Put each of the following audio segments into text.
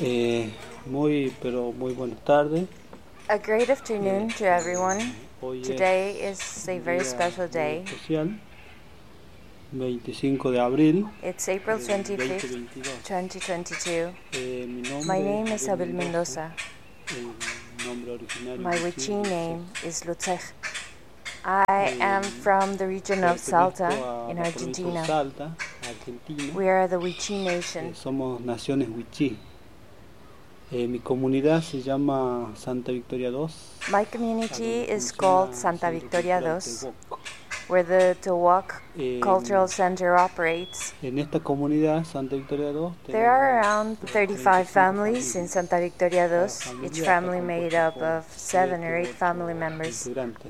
Muy buenas tardes. A great afternoon to everyone. Hoy Today is a very special day. Especial, 25 de abril. It's April 25th, 2022. My name is Abel Mendoza. My Wichí name is Lutzech. I am from the region of Salta in Argentina. We are the Wichí Nation. Somos naciones Wichí. Mi comunidad se llama Santa Victoria II. My community is called Santa Victoria II, where the Tewok Cultural Center operates. En esta comunidad, Santa Victoria II, there are around 35 families in Santa Victoria II, each family made up of 7 or 8 family members.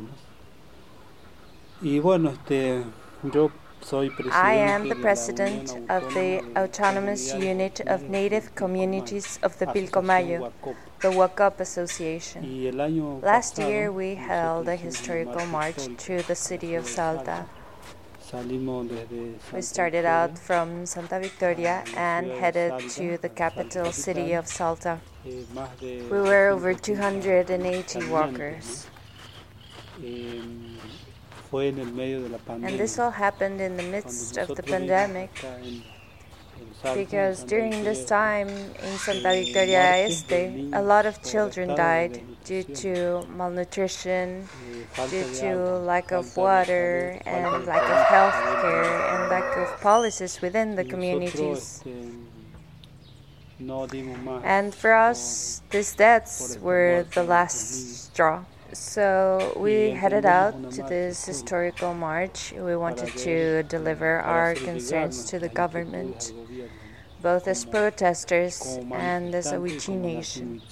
Y bueno, yo soy I am the president of the Autonomous Unit of Native Communities of the Pilcomayo, the Huacop Association. Last year we held a historical march through the city of Salta. We started out from Santa Victoria and headed to the capital city of Salta. We were over 280 walkers. And this all happened in the midst of the pandemic, because during this time in Santa Victoria Este, a lot of children died due to malnutrition, due to lack of water and lack of health care and lack of policies within the communities. And for us, these deaths were the last straw. So we headed out to this historical march. We wanted to deliver our concerns to the government, both as protesters and as a Wichí Nation.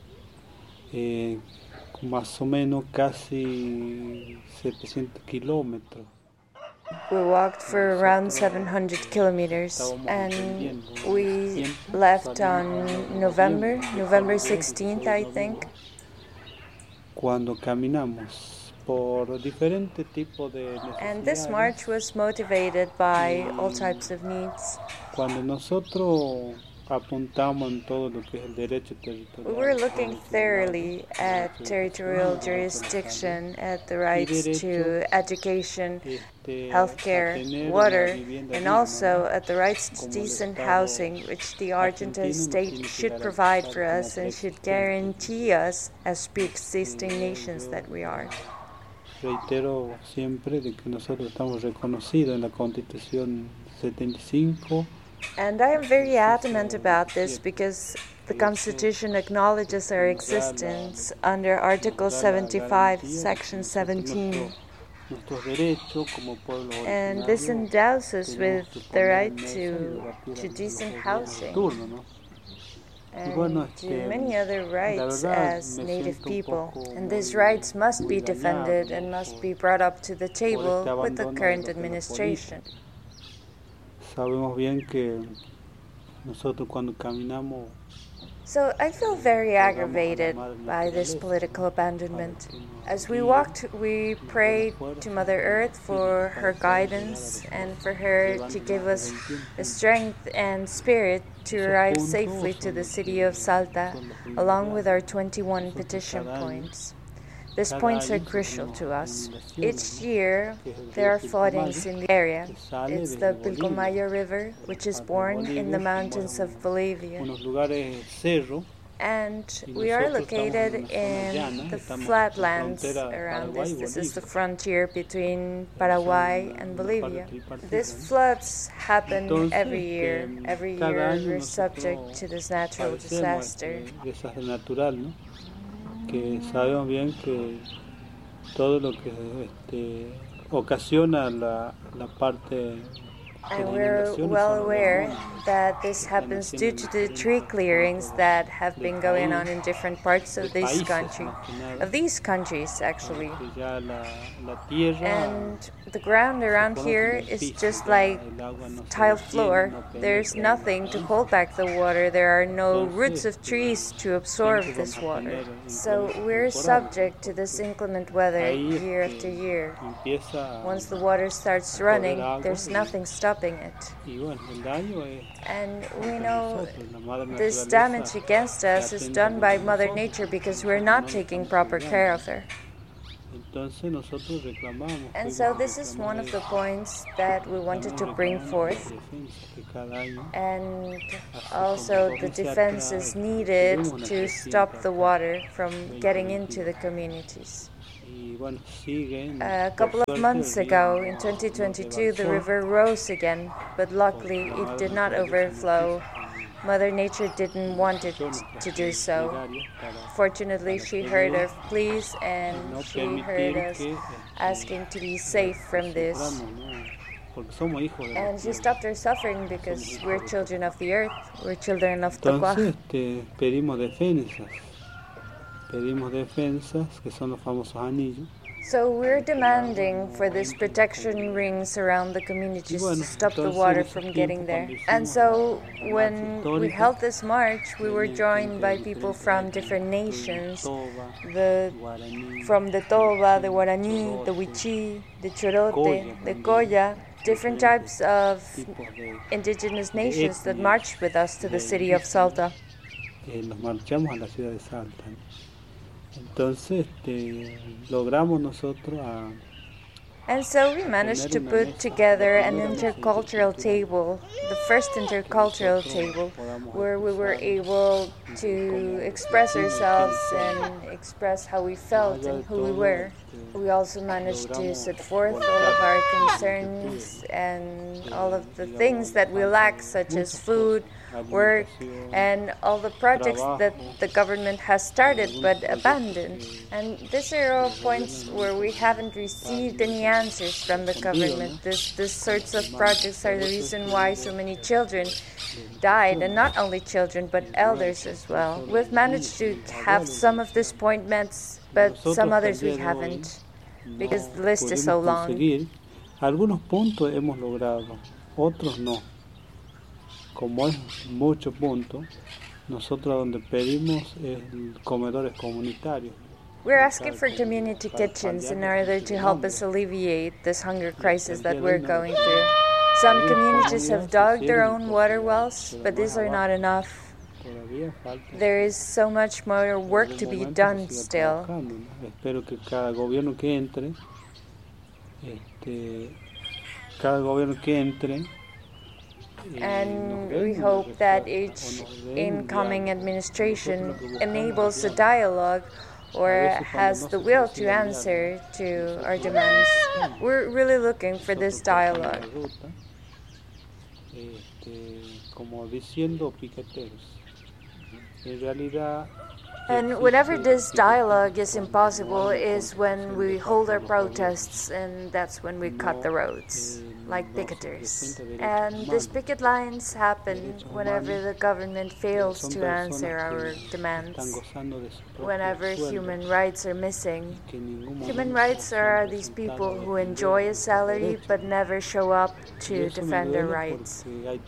Más o menos casi 700 kilómetros. We walked for around 700 kilometers, and we left on November 16th, I think. Cuando caminamos por diferentes tipos de necesidades. And this march was motivated by all types of needs. Cuando nosotros apuntamos en todo lo que es el derecho territorial. We were looking thoroughly at territorial jurisdiction, at the rights to education, healthcare, water, and also at the rights to decent housing, which the Argentine state should provide for us and should guarantee us as pre-existing nations that we are. Reitero siempre de que nosotros estamos reconocidos en la Constitución 75. And I am very adamant about this because the Constitution acknowledges our existence under Article 75, Section 17. And this endows us with the right to decent housing and to many other rights as Native people. And these rights must be defended and must be brought up to the table with the current administration. Sabemos bien que nosotros cuando caminamos. So I feel very aggravated by this political abandonment. As we walked, we prayed to Mother Earth for her guidance and for her to give us the strength and spirit to arrive safely to the city of Salta, along with our 21 petition points. These points are crucial to us. Each year, there are floodings in the area. It's the Pilcomayo River, which is born in the mountains of Bolivia. And we are located in the flatlands around this. This is the frontier between Paraguay and Bolivia. These floods happen every year. Every year, we're subject to this natural disaster. Que sabemos bien que todo lo que ocasiona la parte. And we're well aware that this happens due to the tree clearings that have been going on in different parts of this country, of these countries actually. And the ground around here is just like tile floor. There's nothing to hold back the water. There are no roots of trees to absorb this water. So we're subject to this inclement weather year after year. Once the water starts running, there's nothing stopping it. And we know this damage against us is done by Mother Nature because we're not taking proper care of her. And so this is one of the points that we wanted to bring forth. And also the defenses needed to stop the water from getting into the communities. A couple of months ago, in 2022, the river rose again, but luckily it did not overflow. Mother Nature didn't want it to do so. Fortunately, she heard our pleas and she heard us asking to be safe from this. And she stopped our suffering because we're children of the earth, we're children of Tocuaj. Pedimos defensas, que son los famosos anillos. So we're demanding for these protection rings around the communities to stop the water from getting there. And so when we held this march, we were joined by people from different nations, from the Toba, the Guarani, the Huichí, the Chorote, the Colla, different types of indigenous nations that marched with us to the city of Salta. Nos marchamos a la ciudad de Salta. Entonces logramos nosotros And so we managed to put together an intercultural table, the first intercultural table, where we were able to express ourselves and express how we felt and who we were. We also managed to set forth all of our concerns and all of the things that we lack, such as food, work, and all the projects that the government has started but abandoned. And these are all points where we haven't received any answers from the government. These sorts of projects are the reason why so many children died, and not only children but elders as well. We've managed to have some of these points met, but some others we haven't, because the list is so long. Algunos puntos hemos logrado, otros no. Como es mucho punto, nosotros donde pedimos es comedores comunitarios. We're asking for community kitchens in order to help us alleviate this hunger crisis that we're going through. Some communities have dug their own water wells, but these are not enough. There is so much more work to be done still. Espero que cada gobierno que entre, and we hope that each incoming administration enables a dialogue or has the will to answer to our demands. We're really looking for this dialogue. Como diciendo piqueteros. En realidad, and whenever this dialogue is impossible is when we hold our protests, and that's when we cut the roads, like picketers. And these picket lines happen whenever the government fails to answer our demands, whenever human rights are missing. Human rights are these people who enjoy a salary but never show up to defend their rights.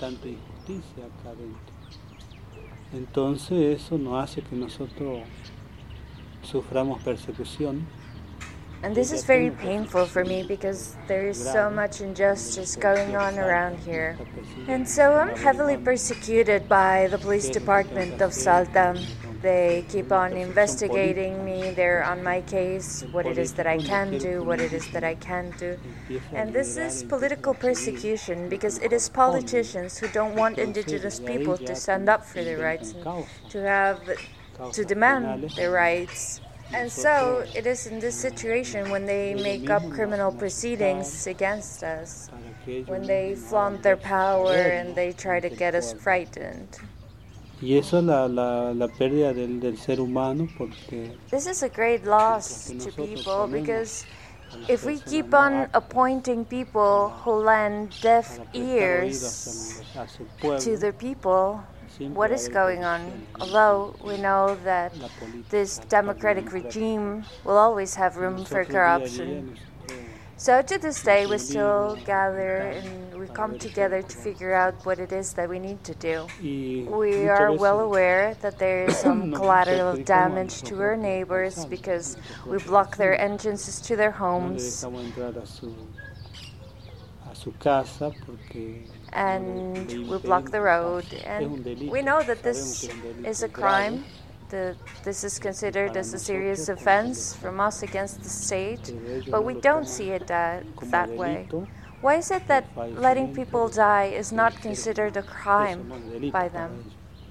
Entonces eso nos hace que nosotros suframos persecución. And this is very painful for me because there is so much injustice going on around here. And so I'm heavily persecuted by the police department of Salta. They keep on investigating me, they're on my case, what it is that I can do, what it is that I can't do. And this is political persecution because it is politicians who don't want indigenous people to stand up for their rights and to demand their rights. And so it is in this situation when they make up criminal proceedings against us, when they flaunt their power and they try to get us frightened. Y eso es la pérdida del ser humano porque this is a great loss to people because if we keep on appointing people who lend deaf ears to their people, what is going on? Although we know that this democratic regime will always have room for corruption. So to this day, we still gather and we come together to figure out what it is that we need to do. We are well aware that there is some collateral damage to our neighbors because we block their entrances to their homes. and we block the road. And we know that this is a crime. This is considered as a serious offense from us against the state, but we don't see it that way. Why is it that letting people die is not considered a crime by them?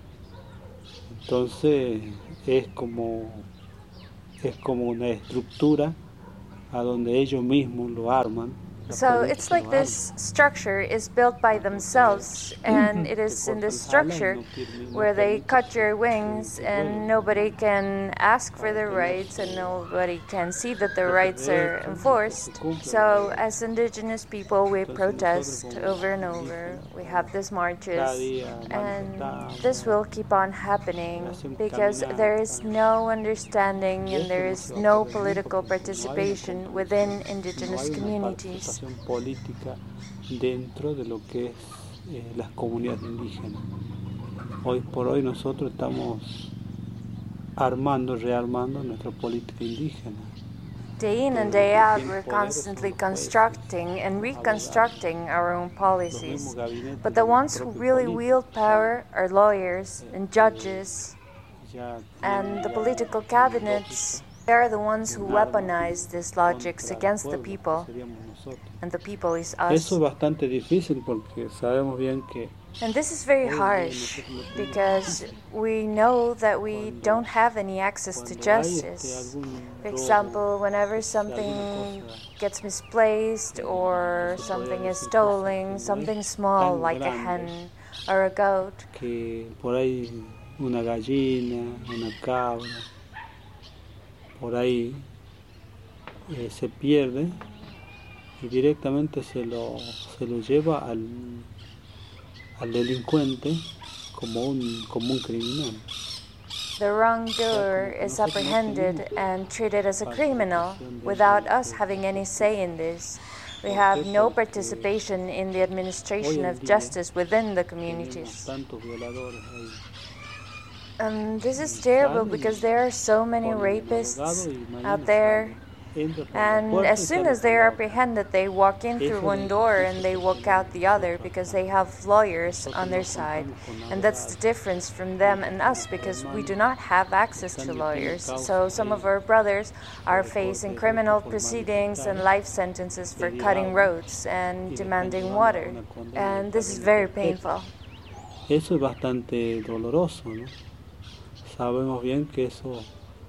Entonces es como una estructura a donde ellos mismos lo arman. So it's like this structure is built by themselves, and it is in this structure where they cut your wings and nobody can ask for their rights and nobody can see that their rights are enforced. So as indigenous people, we protest over and over. We have these marches, and this will keep on happening because there is no understanding and there is no political participation within indigenous communities. Política dentro de lo que es las comunidades indígenas. Hoy por hoy nosotros estamos rearmando nuestra política indígena. Day in and day out, we're constantly constructing and reconstructing our own policies. But the ones who really wield power are lawyers and judges and the political cabinets. They are the ones who weaponize these logics against the people, and the people is us. Eso es bastante difícil porque sabemos bien que And this is very harsh because we know that we don't have any access to justice. For example, whenever something gets misplaced or something is stolen, something small like a hen or a goat, que por ahí una gallina, una cabra, por ahí se pierde y directamente se lo lleva al delincuente como un criminal. The wrongdoer is apprehended and treated as a criminal without us having any say in this. We have no participation in the administration of justice within the communities. This is terrible because there are so many rapists out there, and as soon as they are apprehended, they walk in through one door and they walk out the other because they have lawyers on their side. And that's the difference from them and us because we do not have access to lawyers. So some of our brothers are facing criminal proceedings and life sentences for cutting roads and demanding water. And this is very painful. Eso es bastante doloroso, ¿no? Sabemos bien que eso,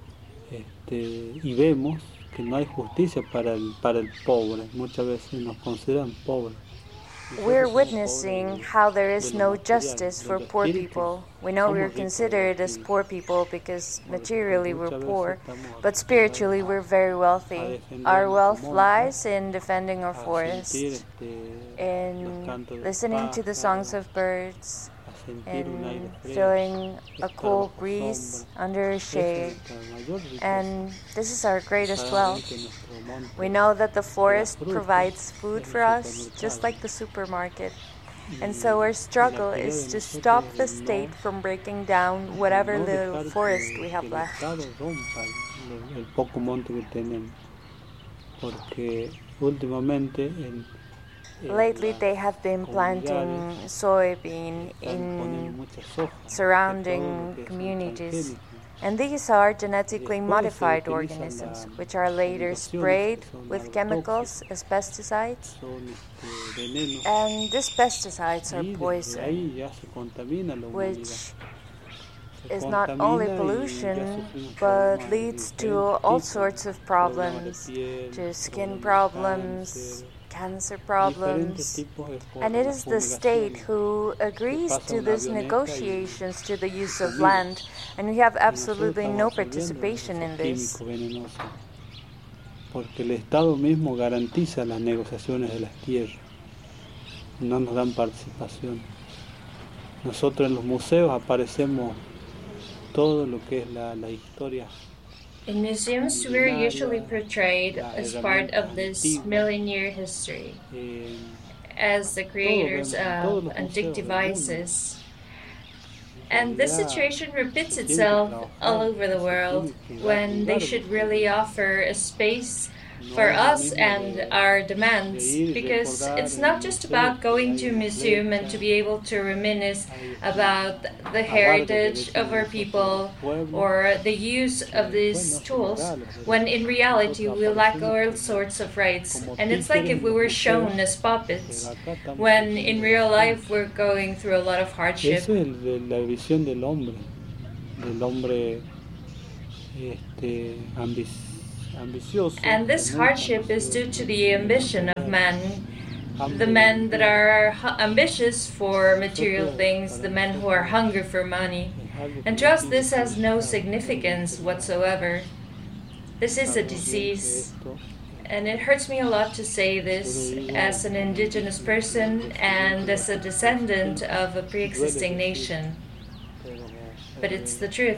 y vemos que no hay justicia para el pobre. Muchas veces nos consideran pobres. We're witnessing how there is no justice for poor people. We know we're considered as poor people because materially we're poor, but spiritually we're very wealthy. Our wealth lies in defending our forest, in listening to the songs of birds, in feeling a cool breeze under a shade. And this is our greatest wealth. We know that the forest provides food for us, just like the supermarket. And so our struggle is to stop the state from breaking down whatever little forest we have left. El poco monte que tenemos, porque últimamente lately they have been planting soybean in surrounding communities, and these are genetically modified organisms which are later sprayed with chemicals as pesticides, and these pesticides are poison, which is not only pollution but leads to all sorts of problems, to skin problems, cancer problems, and it is the state who agrees to these negotiations to the use of land, and we have absolutely no participation in this. Porque el Estado mismo garantiza las negociaciones de las tierras, no nos dan participación. Nosotros en los museos aparecemos todo lo que es la historia. In museums, we're usually portrayed as part of this million-year history, as the creators of antique devices. And this situation repeats itself all over the world when they should really offer a space for us and our demands, because it's not just about going to a museum and to be able to reminisce about the heritage of our people or the use of these tools, when in reality we lack all sorts of rights. And it's like if we were shown as puppets, when in real life we're going through a lot of hardship. Eso es la visión del hombre ambicioso. And this hardship is due to the ambition of men, the men that are ambitious for material things, the men who are hungry for money. And to us this has no significance whatsoever. This is a disease, and it hurts me a lot to say this as an indigenous person and as a descendant of a pre-existing nation. But it's the truth.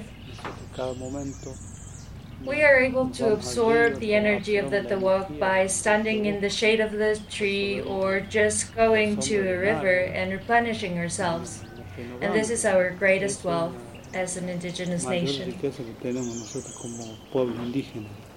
We are able to absorb the energy of the Tawok by standing in the shade of the tree or just going to a river and replenishing ourselves. And this is our greatest wealth as an indigenous nation.